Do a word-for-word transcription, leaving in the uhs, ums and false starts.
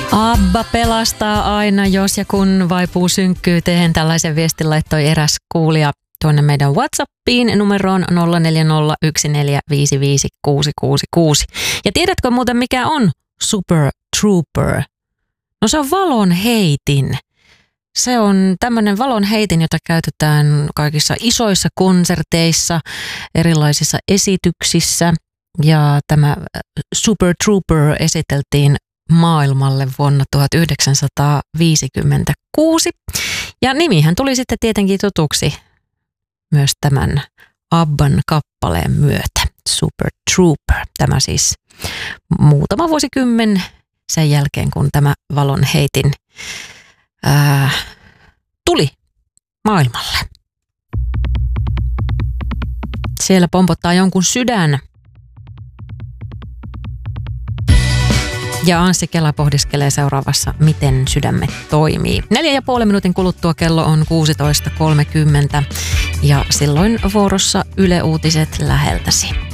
ABBA pelastaa aina, jos ja kun vaipuu synkkyyteen. Tällaisen viestin laittoi eräs kuulija tuonne meidän WhatsAppiin numeroon nolla neljä nolla yksi neljä viisi viisi kuusi kuusi kuusi. Ja tiedätkö muuten mikä on Super Trooper? No se on valonheitin. Se on tämmöinen valonheitin, jota käytetään kaikissa isoissa konserteissa, erilaisissa esityksissä. Ja tämä Super Trooper esiteltiin maailmalle vuonna tuhatyhdeksänsataaviisikymmentäkuusi. Ja nimihän tuli sitten tietenkin tutuksi myös tämän ABBAn kappaleen myötä. Super Trooper. Tämä siis muutama vuosikymmen sen jälkeen, kun tämä valonheitin ää, tuli maailmalle. Siellä pompottaa jonkun sydän. Ja Anssi Kela pohdiskelee seuraavassa, miten sydämme toimii. Neljä ja puolen minuutin kuluttua kello on kuusitoista kolmekymmentä ja silloin vuorossa Yle Uutiset läheltäsi.